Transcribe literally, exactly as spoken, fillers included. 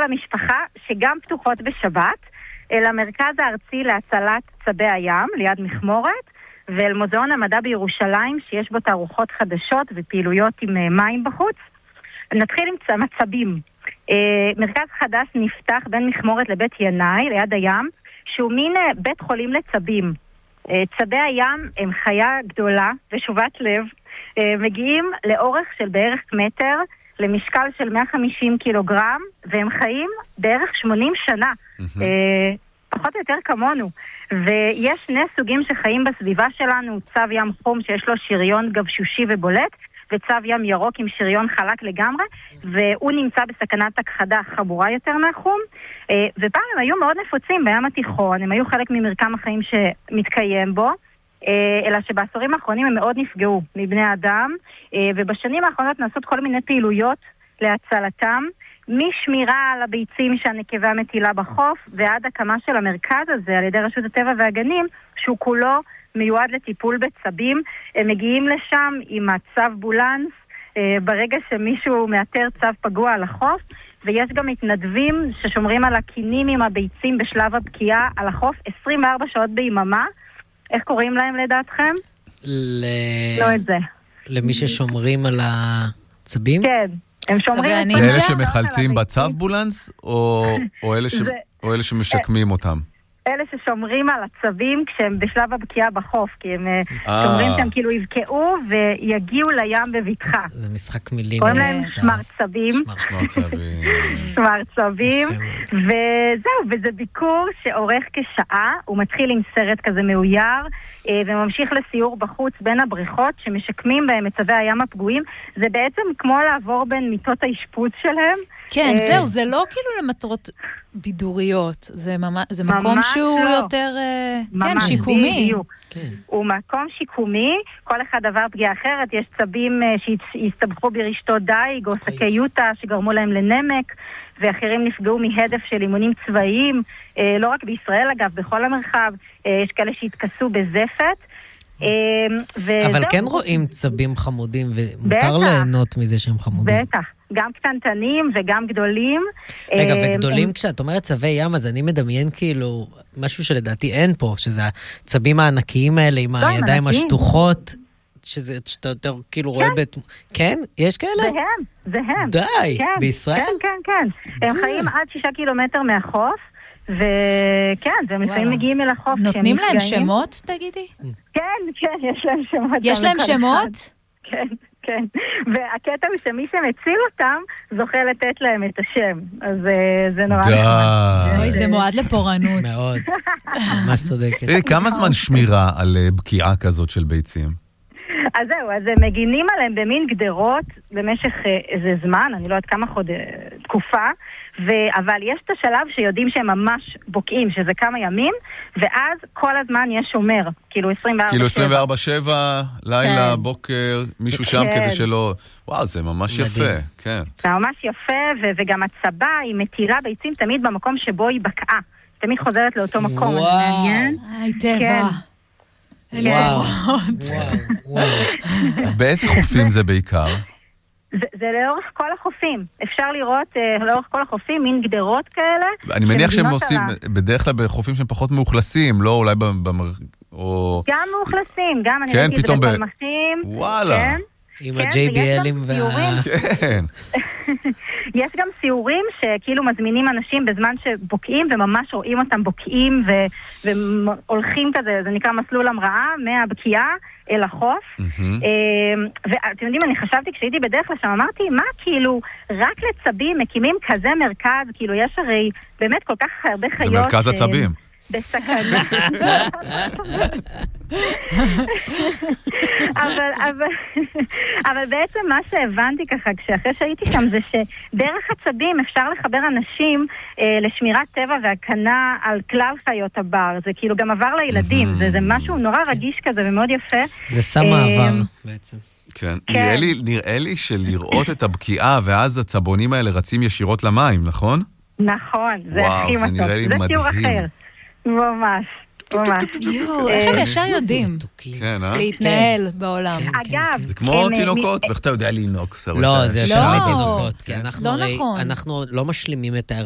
המשפחה שגם פתוחות בשבת, אל המרכז הארצי להצלת צבי הים, ליד מכמורת, ואל מוזיאון המדע בירושלים, שיש בו תערוכות חדשות ופעילויות עם מים בחוץ. נתחיל עם מצבים. מרכז חדש נפתח בין מכמורת לבית ינאי, ליד הים, שהוא מין בית חולים לצבים. צבי הים הם חיה גדולה ושובת לב, מגיעים לאורך של בערך מטר, למשקל של מאה וחמישים קילוגרם, והם חיים בערך שמונים שנה, mm-hmm. פחות או יותר כמונו. ויש שני סוגים שחיים בסביבה שלנו, צב ים חום שיש לו שריון גבשושי ובולט, וצב ים ירוק עם שריון חלק לגמרי, והוא נמצא בסכנת הכחדה חמורה יותר מהחום, ופעם הם היו מאוד נפוצים בים התיכון, הם היו חלק ממרקם החיים שמתקיים בו, אלא שבעשורים האחרונים הם מאוד נפגעו מבני אדם, ובשנים האחרונות נעשות כל מיני פעילויות להצלתם, משמירה על הביצים שהנקבה מטילה בחוף, ועד הקמה של המרכז הזה על ידי רשות הטבע והגנים, שהוא כולו מיועד לטיפול בצבים. הם מגיעים לשם עם הצב בולנס, ברגע שמישהו מאתר צב פגוע על החוף, ויש גם מתנדבים ששומרים על הקינים עם הביצים בשלב הבקיעה על החוף עשרים וארבע שעות ביממה. איך קוראים להם לדעתכם? ל... לא את זה. למי ששומרים על הצבים? כן, הם שומרים את זה. לאלה שמחלצים בצב בולנס, או, או, אלה ש... זה... או אלה שמשקמים אותם? אלה ששומרים על הצבים כשהם בשלב הבקיעה בחוף, כי הם שומרים שהם כאילו יבקעו ויגיעו לים בבטחה. זה משחק מילים. קוראים להם שמרצבים. שמרצבים. שמרצבים. וזהו, וזה ביקור שאורך כשעה, הוא מתחיל עם סרט כזה מאויר, וממשיך לסיור בחוץ בין הבריכות שמשקמים בהם את צבי הים הפגועים. זה בעצם כמו לעבור בין מיטות האשפוז שלהם. כן, זהו, זה לא כאילו למטרות בידוריות, זה, ממש, זה מקום שהוא לא. יותר, כן, שיקומי. כן. הוא מקום שיקומי, כל אחד עבר פגיעה אחרת, יש צבים שהסתבכו ברשתות דייג, או שקי יוטה שגרמו להם לנמק, ואחרים נפגעו מהדף של אימונים צבאיים, לא רק בישראל אגב, בכל המרחב, יש כאלה שהתכסו בזפת, אבל כן רואים צבים חמודים, ומותר ליהנות מזה שהם חמודים. בטח. גם קטנטנים וגם גדולים. רגע, וגדולים כשאת אומרת צבי ים, אז אני מדמיין כאילו משהו שלדעתי אין פה, שזה הצבים הענקיים האלה עם הידיים השטוחות, שזה שאתה יותר כאילו רואה בית... כן? יש כאלה? זה הם, זה הם. די, בישראל? כן, כן, כן. הם חיים עד שישה קילומטר מהחוף, וכן, והם לפעמים מגיעים אל החוף. נותנים להם שמות, תגידי? כן, כן, יש להם שמות. יש להם שמות? כן. כן, והקטע הוא שמי שמציל אותם זוכה לתת להם את השם, אז זה נורא נחמד. אוי, זה מועד לפורענות. מאוד, ממש צודקת. כמה זמן שמירה על בקיעה כזאת של ביצים? אז זהו, אז הם מגינים עליהם במין גדרות במשך איזה זמן, אני לא יודעת כמה חוד... תקופה, ו... אבל יש את השלב שיודעים שהם ממש בוקעים, שזה כמה ימים, ואז כל הזמן יש שומר, כאילו עשרים וארבע שבע. כאילו עשרים וארבע שבע, לילה, כן. בוקר, מישהו שם כן. כדי שלא... וואו, זה ממש מדהים. יפה, כן. זה ממש יפה, ו... וגם הצבא היא מתירה ביצים תמיד במקום שבו היא בקעה. תמיד חוזרת לאותו מקום. וואו, היי טבע. כן. וואו, וואו. אז באיזה חופים זה בעיקר? זה, זה לאורך כל החופים. אפשר לראות uh, לאורך כל החופים, מין גדרות כאלה. אני מניח שהם עושים, בדרך כלל בחופים שהם פפחות מאוכלסים, לא אולי במר... או... גם מאוכלסים, גם אני כן, ראיתי את זה בפלמחים. וואלה. כן. עם ה-ג'יי בי אלים וה... כן. יש גם סיורים שכאילו מזמינים אנשים בזמן שבוקעים, וממש רואים אותם בוקעים, והולכים כזה, זה נקרא מסלול המראה, מהבקיעה אל החוף. ואתם יודעים, אני חשבתי, כשהייתי בדרך לשם, אמרתי, מה כאילו, רק לצבים מקימים כזה מרכז, כאילו יש הרי באמת כל כך הרבה חיות... זה מרכז הצבים. בסכנה. אבל, אבל, אבל בעצם מה שהבנתי ככה, כשאחרי שהייתי שם, זה שדרך הצבים אפשר לחבר אנשים אה, לשמירת טבע והקנה על כלל חיות הבר. זה כאילו גם עבר לילדים. זה, זה משהו נורא רגיש כזה ומאוד יפה. זה שם מעבר בעצם. כן, כן. נראה לי, נראה לי שלראות את הבקיעה ואז הצבונים האלה רצים ישירות למים, נכון? נכון, זה וואו, הכי זה מתוק. נראה לי זה מדהים. שיעור אחר. ממש, ממש. יואו, איך הם ישר יודעים להתנהל בעולם. אגב, זה כמו תינוקות, ואיך אתה יודע לינוק? לא, זה לא תינוקות, כי לא נכון. אנחנו לא משלימים את